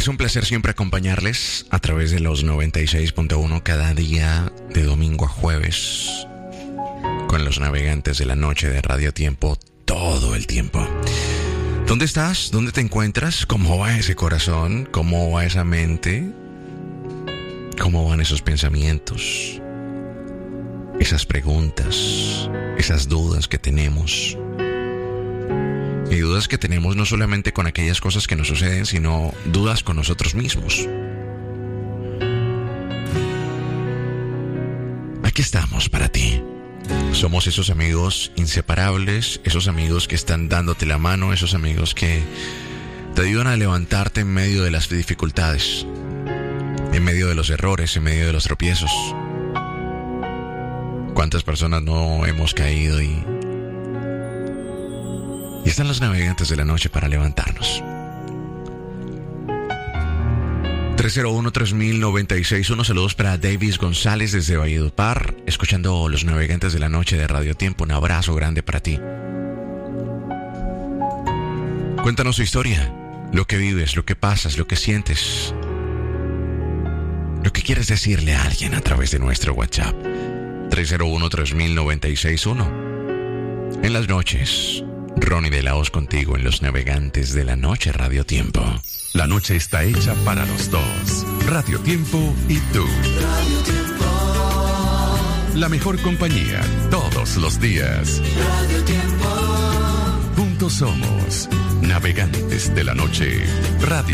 Es un placer siempre acompañarles a través de los 96.1 cada día de domingo a jueves con los navegantes de la noche de Radio Tiempo todo el tiempo. ¿Dónde estás? ¿Dónde te encuentras? ¿Cómo va ese corazón? ¿Cómo va esa mente? ¿Cómo van esos pensamientos? Esas preguntas, esas dudas que tenemos. Y dudas que tenemos no solamente con aquellas cosas que nos suceden, sino dudas con nosotros mismos. Aquí estamos para ti. Somos esos amigos inseparables, esos amigos que están dándote la mano, esos amigos que te ayudan a levantarte en medio de las dificultades, en medio de los errores, en medio de los tropiezos. ¿Cuántas personas no hemos caído y están los navegantes de la noche para levantarnos? 301-3000-961. Saludos para Davis González desde Valledupar, escuchando los navegantes de la noche de Radio Tiempo. Un abrazo grande para ti. Cuéntanos tu historia, lo que vives, lo que pasas, lo que sientes, lo que quieres decirle a alguien a través de nuestro WhatsApp. 301-3000-961. En las noches, Ronnie de la Hoz contigo en los navegantes de la noche Radio Tiempo. La noche está hecha para los dos. Radio Tiempo y tú. Radio Tiempo. La mejor compañía todos los días. Radio Tiempo. Juntos somos navegantes de la noche. Radio